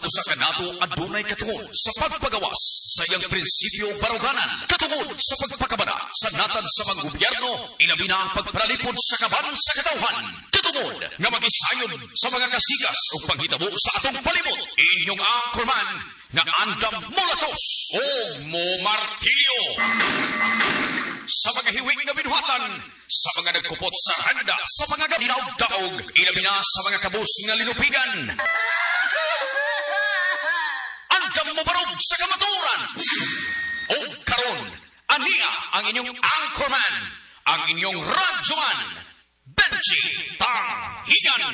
Matag usa ka nato adunay katungod sa pagpagawas sa iyang prinsipyo ug baruganan, katungod sa pagpakabada sa natad sa mga gobyerno, ilabi na ang pagparalipod sa kaban sa katawhan, katungod nga magisayod sa mga kasikas ug panghitabo sa atong palibot. Inyong anchorman nga andam mulatos o mo martilyo. Sa mga hiwing nga binuhatan, sa mga nagkupot sa handa, sa mga gabinaw daog, ilabi na sa mga kabus nga linupigan. Andam mo barog sa kamaturan. O karon, ania ang inyong anchorman, ang inyong radyoman, Benji Tahigan.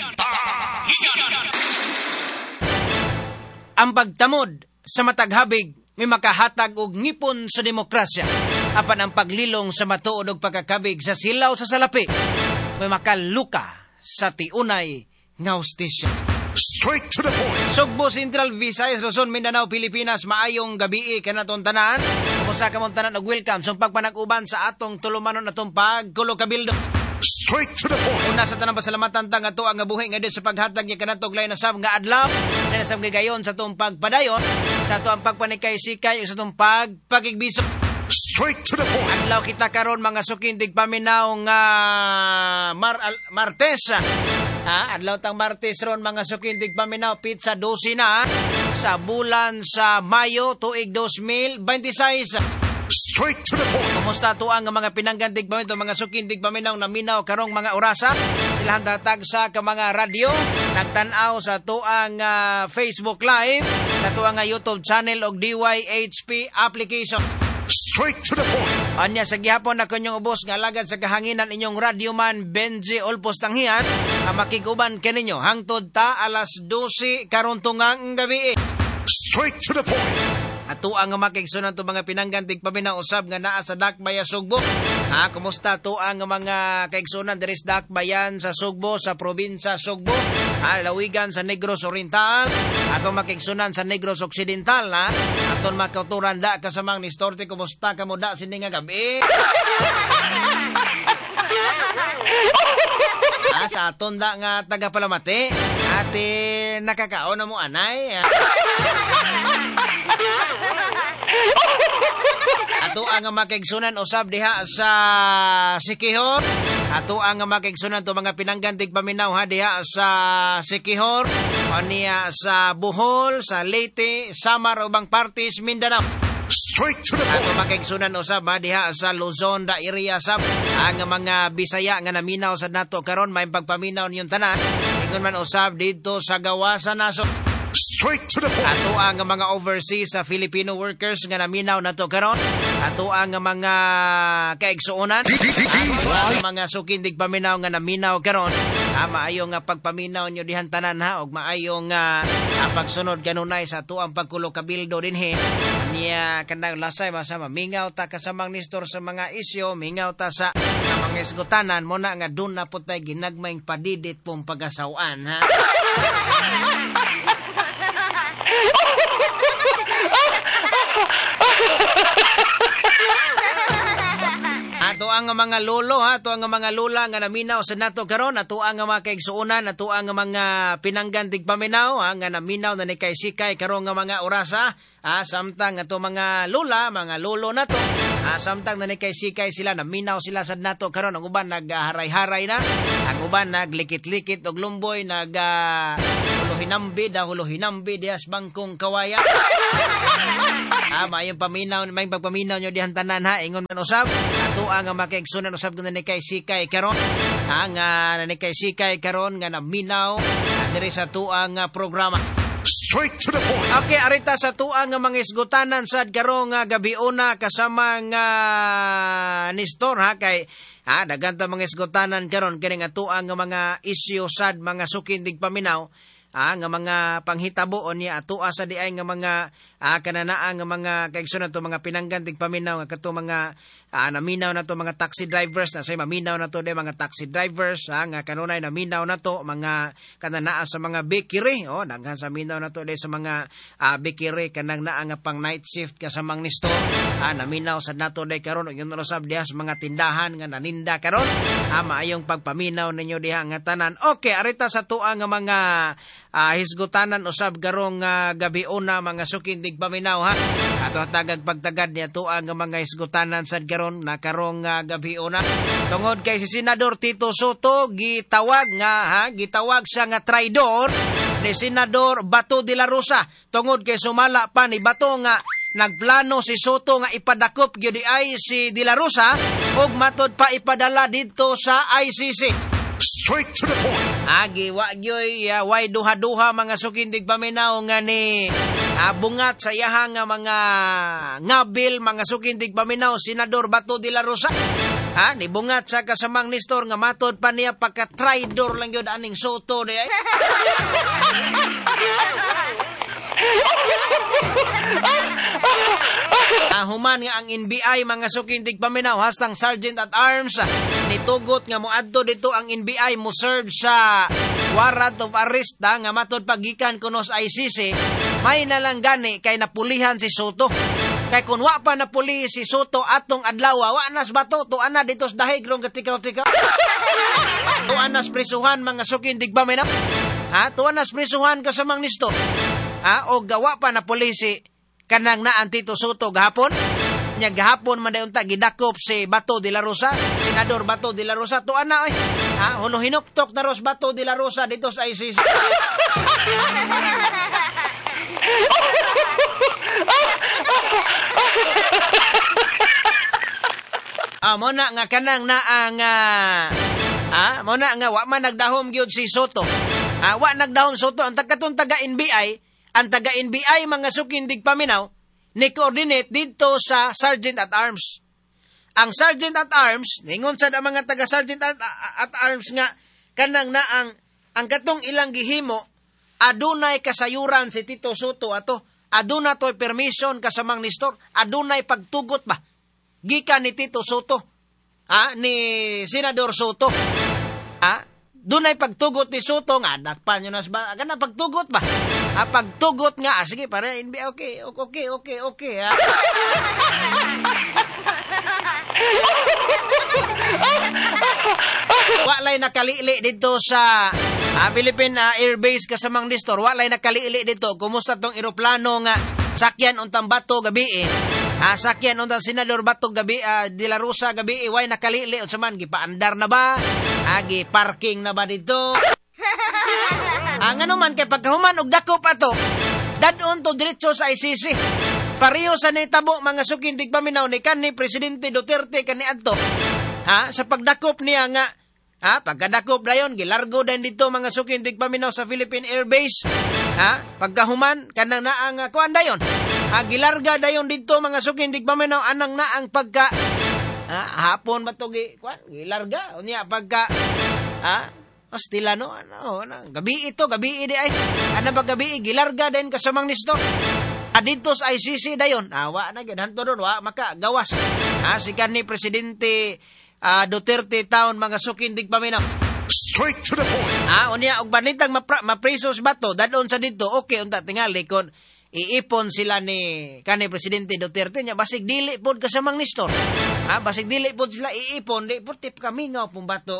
Ang pagtamod sa mataghabig may makahatag og ngipon sa demokrasya. Apan ang paglilong sa matuod og pagkakabig sa silaw sa salapi may makaluka sa tiunay nga hustisya. Straight to the point. Sugbo, Central, Visayas, Luzon, Mindanao, Pilipinas, maayong gabi kanaton tanan. Kumusta ka mong tanan og welcome sa pagpanag-uban sa atong tulumanon atong pagkulo-kabildo. Straight to the point. Una sa tanang pasalamatan tang ato ang buhi nga di sa paghatag niya kanatog lain na sab nga adlaw, na sab gayon sa atong pagpadayon, sa ato ang pagpanikay-sikay sa atong pagpakigbisok. Straight to the point. Adlaw kita karon mga sukindig paminaw nga Martes. Adlaw tang Martes ron mga sukindig paminaw pizza 12 na sa bulan sa Mayo tuig 2026. Straight to the point. Kumusta to ang mga pinanggandig paminaw, mga sukindig paminaw na minaw karong mga orasa. Sila handatag sa ka mga radio, nagtanaw sa tuang Facebook Live, sa tuang YouTube channel og DYHP application. Straight to the point. Anya sa gihapon na kanyang ubos nga alagad sa kahanginan inyong radyoman Benji Olpos Tanghian, makiguban kaninyo hangtod ta alas 12 karon tungang gabi. Straight to the point. Ato ang makigsunan to mga pinanggantig paminaw usab nga naa sa Dakbayan Sugbo. Kumusta to ang mga kaigsunan diri sa Dakbayan sa Sugbo, sa probinsya Sugbo, lawigan sa Negros Oriental, ato makigsunan sa Negros Occidental, aton makauturan da kasamang ni Storte. Kumusta ka mo da sini nga gabi? Sa aton da nga taga Palamate, ate nakakaon na mo anay. Ato ang makigsunan usab diha sa Sikihor. Ato ang makigsunan to mga pinanggantig paminaw diha sa Sikihor, aniya sa Bohol, sa Leyte, Samar ubang partes Mindanao. Straight to the point. Ato makigsunan usab diha sa Luzon da area sab ang mga Bisaya nga naminaw sa nato karon may pagpaminaw niyong tanan. Ingon man usab dito sa Gawasan naso. Straight to the point. Ato ang mga overseas sa Filipino workers nga naminaw nato karon. Ato ang mga kaigsuonan, mga sukindig paminaw nga naminaw karon. Maayong pagpaminaw nyo dihan tanan og maayong pagsunod kanunay sa ato ang pagkulo-kabildo dinhi. Niya kanang lasay masama mingaw ta kasamang nistor sa mga isyo, mingaw ta sa mga isgutanan mo na nga dun na putay ginagmayng padidit pong pagasawan Ato ang mga lolo, ato ang mga lola nga naminaw sa nato karon, ato ang mga kaigsuonan, ato ang mga pinanggandig paminaw nga naminaw na ni kay sikay karon nga mga orasa. Samtang ato mga lola, mga lolo nato, samtang na ni kay sikay sila naminaw sila sa nato karon. Ang uban nagharay-haray na, ang uban naglikit-likit og lumboy, huluhinambi dias bangkong kawaya. Mayong paminaw, may pagpaminaw nyo dihan tanan ingon man usab ato ang makigsunan usab nga ni kay sikay karon, nga ni kay sikay karon nga naminaw diri sa tuang programa. Straight to the point. Okay, arita sa tuang mga isgutanan sad karong gabiuna kasama nga Nestor kay daghan ta mga isgutanan karon kini nga tuang mga isyu sad mga sukindig paminaw. Nga mga panghitabo niya ato sa diay nga mga kananaa nga mga kaigsunan to mga pinanggantig paminaw nga kato mga naminaw na to mga taxi drivers na say maminaw na to de mga taxi drivers nga kanunay naminaw na to mga kananaa sa mga bakery daghan sa minaw na to de sa mga bakery kanang naa nga pang night shift kasamang Nestor naminaw sad nato de karon yun usab diha sa mga tindahan nga naninda karon maayong pagpaminaw ninyo diha nga tanan. Okay, arita sa tuang nga mga hisgutanan usab karong gabi una mga sukindig paminaw ha. Ato tagag pagtagad niya tuang nga mga hisgutanan sad karon na karong gabi una. Tungod kay si Senador Tito Soto gitawag siya nga traidor ni Senador Bato de la Rosa. Tungod kay sumala pa ni Bato nga nagplano si Soto nga ipadakop gyud ay si De La Rosa ug matod pa ipadala dito sa ICC. Straight to the point. Wa gyoy way duha-duha mga sukindig paminaw nga ni bungat sa iyaha nga mga ngabil mga sukindig paminaw Senador Bato de la Rosa. Ni bungat sa kasamang Nestor nga matod pa niya pagka-traidor lang yun aning Soto di ay. Human nga ang NBI mga sukindig paminaw hastang Sergeant at Arms nitugot nga moadto dito ang NBI mo serve sa warrant of arrest nga matod pagikan kuno sa ICC. May nalang gani kay napulihan si Soto. Kay kun wa pa napuli si Soto atong adlaw wa nas Bato tuan na dito sa dahig rong katikaw-tikaw. Tuan nas prisuhan mga sukindig paminaw. Tuan nas prisuhan kasamang Nestor. O gawa pa napuli si kanang naan Tito Soto gahapon. Nya gahapon man dayon ta gidakop si Bato de la Rosa, Senador Bato de la Rosa to ana oy. Huno hinuktok na Ros Bato de la Rosa dito sa ICC. Mo na nga kanang naang mo na nga wa man nagdahom gyud si Soto. Wa nagdahom Soto ang taga-tong taga NBI. Ang taga-NBI mga sukindig paminaw, ni-coordinate dito sa Sergeant at Arms. Ang Sergeant at Arms, ningon sa mga taga-Sergeant at Arms nga, kanang na ang katong ilang gihimo, adunay kasayuran si Tito Soto ato, aduna to'y permission kasamang Nestor, adunay pagtugot ba? Gika ni Tito Soto, ni Senador Soto, dunay pagtugot ni Soto nga dakpan nyo nas ba kana pagtugot ba pagtugot nga sige pare okay walay nakalili dito sa Philippine Air Base kasamang Nestor walay nakalili dito kumusta tong eroplano nga sakyan untang Bato gabi sakyan untang Senador Bato gabi De la Rosa gabi way nakalili unsa man gipaandar na ba parking na ba dito? Ano man kay pagkahuman og dakop ato, dadon to diretso sa ICC. Pareho sa nitabo mga sukindig paminaw ni kanhi Presidente Duterte kani adto. Sa pagdakop niya nga pagkadakop dayon gilargo din dito mga sukindig paminaw sa Philippine Air Base. Pagkahuman kanang naang kuan dayon. Gilarga dayon dito mga sukindig paminaw anang naang pagka hapon ba ito gilarga? Unya pagka, Ostilano, gabi di ay. Ba gabi, gilarga din kasamang Nestor. Dito sa ICC dayon, wa na gid hanto doon, wa maka gawas. Si kanhi Presidente Duterte taon mga sukindig paminaw. Straight to the point. Unya og banitang mapresos Bato, dadon sa dito, okay unta tingali kon iipon sila ni kanhi Presidente Duterte nya basig dili pod kasamang Nestor. Basig dili pod sila iipon di pod tip kami nga pong Bato.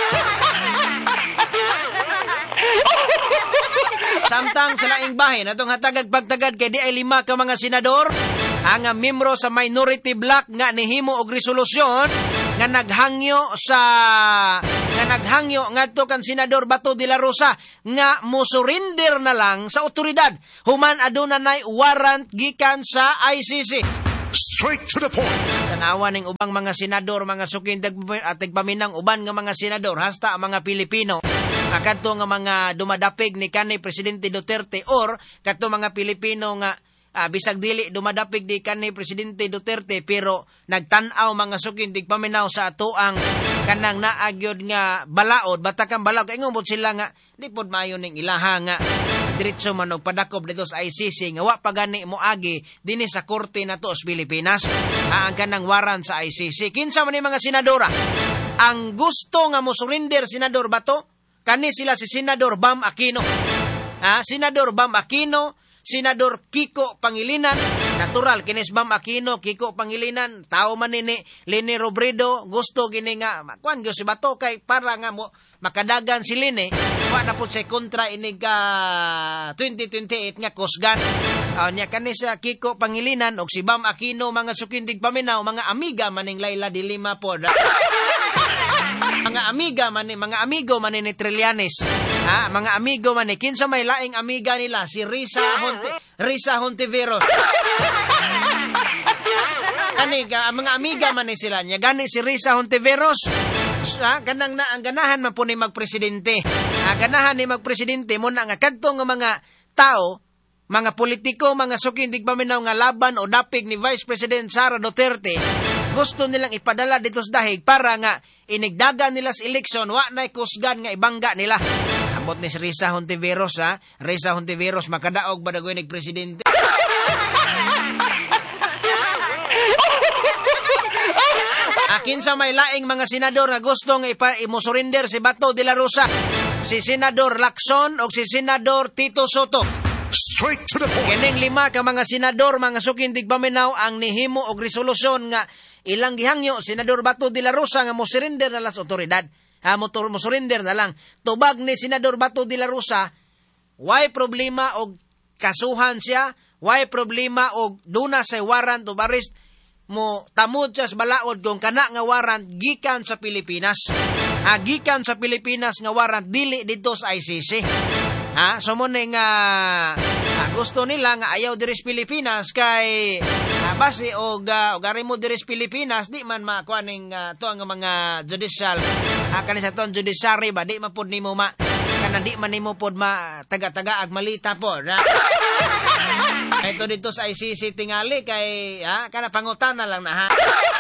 Samtang sa laing bahin atong hatagag pagtagad kay di ay 5 ka mga senador ang membro sa minority bloc nga nihimo og resolusyon nga naghangyo ngadto kan Senador Bato de la Rosa nga musurinder na lang sa otoridad human aduna nay warrant gikan sa ICC. Straight to the point. Tanawa ning ubang mga senador, mga sukindag at paminang uban nga mga senador hasta mga Pilipino. Kadto nga mga dumadapig ni kanhi Presidente Duterte or kadto mga Pilipino nga bisag dili dumadapig di kanhi Presidente Duterte pero nagtan-aw mga sukindig paminaw sa atoang kanang naagyod nga balaod batakang balaod kay ngumot sila nga di pod maayo ning ilaha nga diretso man og padakop dito sa ICC nga wa pa gani moagi dinhi sa korte nato sa Pilipinas ang kanang waran sa ICC. Kinsa man ni mga senadora ang gusto nga mo surrender Senador Bato kani sila si Senador Bam Aquino. Senador Bam Aquino, Senador Kiko Pangilinan, natural kinis Bam Aquino, Kiko Pangilinan, tao man ni Leni Robredo, gusto gini nga kuan gyud si Bato kay para nga mo makadagan si Line, wa na po sa kontra inig 2028 nga kusgan. Nya kani sa Kiko Pangilinan og si Bam Aquino, mga sukindig paminaw, mga amiga maning Laila de Lima po. Mga amigo man ni Trillanes. Mga amigo man ni kinsa may laing amiga nila si Risa Hontiveros. Kani mga amiga man ni sila nya gani si Risa Hontiveros. Kanang na ang ganahan man po ni magpresidente. Ganahan ni magpresidente mo na nga kadto nga mga tao, mga politiko, mga sukindig paminaw nga laban o dapig ni Vice President Sara Duterte, gusto nilang ipadala dito sa dahig para nga inigdagan nila sa eleksyon, wa na kusgan nga ibangga nila. Amot ni si Risa Hontiveros, Risa Hontiveros, makadaog ba dagoy nig presidente? Akin sa may laing mga senador nga gusto nga imusurinder si Bato de la Rosa, si Senador Lacson o si Senador Tito Soto. Straight to the point. Kining 5 ka mga senador, mga sukindig paminaw ang nihimo og resolusyon nga ilang gihangyo Senador Bato de la Rosa nga mosurinder na las otoridad. Mosurinder na lang. Tubag ni Senador Bato de la Rosa, why problema og kasuhan siya, why problema og duna sa warrant of arrest, mo tamod siya sa balaod kung kana nga warrant gikan sa Pilipinas. Gikan sa Pilipinas nga warrant dili dito sa ICC. So mo nga gusto nila nga ayaw diri sa Pilipinas kay base og ari mo diri sa Pilipinas di man makuha ning to ang mga judicial kani sa ton judiciary ba di man pud nimo kana di man nimo pud taga-taga ag malita pod. Ito dito sa ICC tingali kay kana pangutana lang na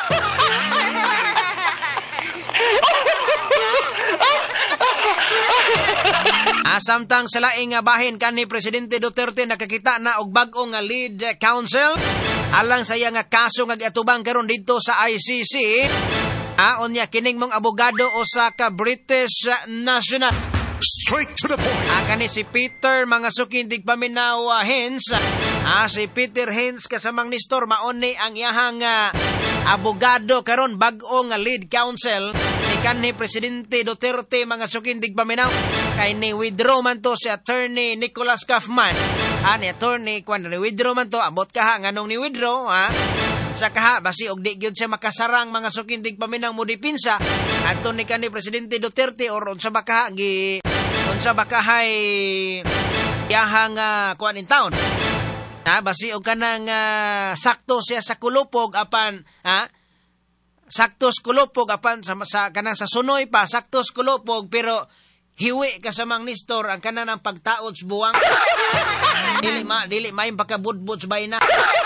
Samtang sa laing bahin kan ni Presidente Duterte nakakita na og bag-o nga lead counsel alang sa iya nga kaso nga giatubang karon dito sa ICC. Unya kining mong abogado usa ka British national. Straight to the point. Kani si Peter mga sukindig paminaw Hens. Si Peter Hens kasamang Nestor mauni ang iyahang abogado karon bag-o nga lead counsel ni kanhi Presidente Duterte, mga sukindig paminaw. Kay ni withdraw man to si Attorney Nicholas Kaufman. Ni attorney kwan ni withdraw man to, abot kaha nganong ni withdraw sa kaha basi og di gyud siya makasarang, mga sukindig paminaw mo dipinsa adto ni kanhi Presidente Duterte or unsa ba kahay yahang kuan in town. Basi og kanang sakto siya sa kulupog apan saktos kulupog apan sa kanang sa sunoy pa saktos kulupog pero hiwi kasamang Nestor ang kanang pagtaod sa buwang. dili may pakabudbud sa bayna.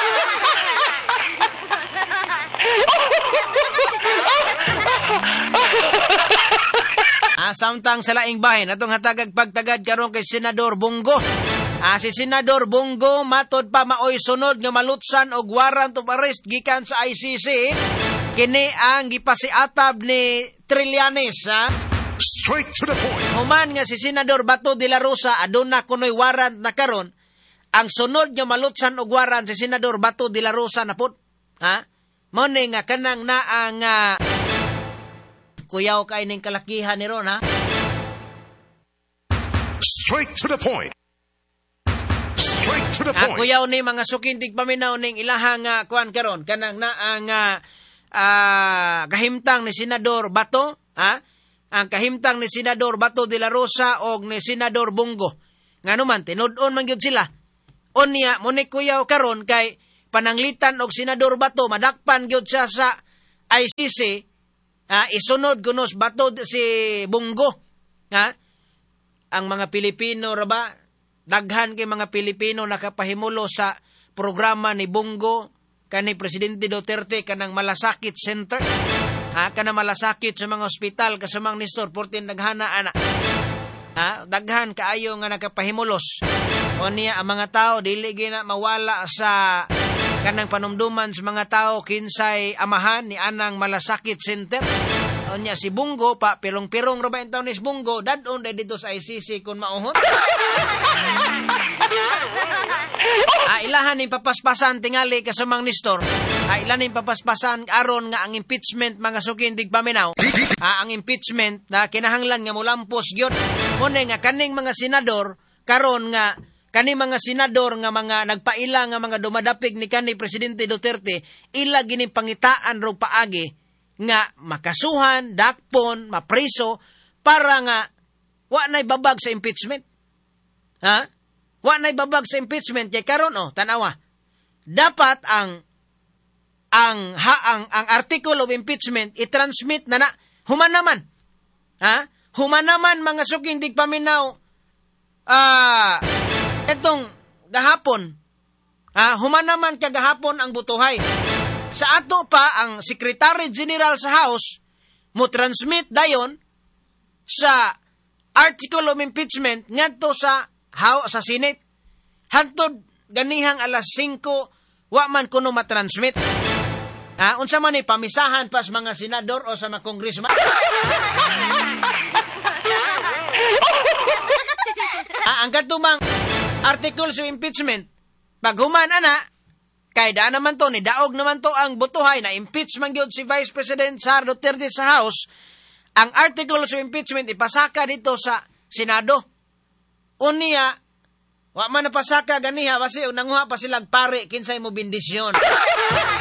Samtang sa laing bahin atong hatagag pagtagad karon kay Senador Bongo. Si Senador Bongo matod pa maoy sunod nga malutsan og warrant of arrest gikan sa ICC. Kini ang gipasiatab ni Trillanes. Straight to the point. Human nga si Senador Bato de la Rosa aduna kunoy warrant na karon, ang sunod nga malutsan og warrant si Senador Bato de la Rosa na pud. Mo ni nga kanang na ang kuyaw kay ning kalakihan ni ron Straight to the point. Straight to the point. Ang kuyaw ni mga sukindig paminaw ning ilahang kuan karon kanang na ang kahimtang ni Senador Bato, ang kahimtang ni Senador Bato de la Rosa og ni Senador Bongo. Ngano man tinud-on man gyud sila. Unya mo ni kuyaw karon kay pananglitan og Senador Bato madakpan gyud siya sa ICC. Isunod kunos Bato si Bongo. Ang mga Pilipino ra ba daghan kay mga Pilipino nakapahimulo sa programa ni Bongo kani Presidente Duterte kanang malasakit center. Kanang malasakit sa mga ospital kasamang Nestor portin daghana daghan kaayo nga nakapahimulos. Unya ang mga tao dili gina mawala sa kanang panumduman sa mga tao kinsay amahan ni anang malasakit center. Unya si Bongo pa pirong-pirong ra ba entaw ni Bongo dadon dito sa ICC kun mauhon. Ilahan ning papaspasan tingali kasamang Nestor. Ilahan ning papaspasan aron nga ang impeachment mga sukindig paminaw. Ang impeachment na kinahanglan nga mulampos gyud. Muna nga kaning mga senador karon nga kani mga senador nga mga nagpaila nga mga dumadapig ni kanhi Presidente Duterte, ila gini pangitaan ro paagi nga makasuhan, dakpon, mapriso para nga wa nay babag sa impeachment. Wa nay babag sa impeachment kay karon tanawa. Dapat ang article of impeachment i-transmit na human naman. Human naman mga suking dig paminaw. Etong gahapon, human naman kagahapon ang butuhay. Sa ato pa, ang Secretary General sa House, mo transmit dayon sa article of impeachment ngadto sa Senate. Hantod ganihang alas 5, wa man kuno matransmit. Unsa man ni pamisahan pas mga senador o sa mga congressman? Ang katumang articles of impeachment, pag human kay daan naman to, ni daog naman to ang butuhay na impeach man gyud si Vice President Sara Duterte sa House, ang articles of impeachment ipasaka dito sa Senado. Unya, wa man napasaka ganiha kasi nanguha pa silang pare kinsay mo bendisyon.